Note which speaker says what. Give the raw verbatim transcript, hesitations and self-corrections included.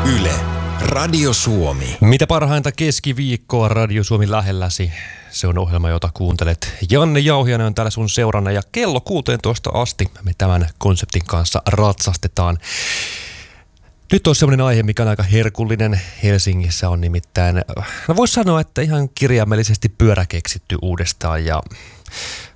Speaker 1: Yle, Radio Suomi.
Speaker 2: Mitä parhainta keskiviikkoa Radio Suomi lähelläsi. Se on ohjelma, jota kuuntelet. Janne Jauhiainen on täällä sun seurana ja kello kuusitoista asti me tämän konseptin kanssa ratsastetaan. Nyt on semmoinen aihe, mikä on aika herkullinen. Helsingissä on nimittäin, no voisi sanoa, että ihan kirjaimellisesti pyörä keksitty uudestaan ja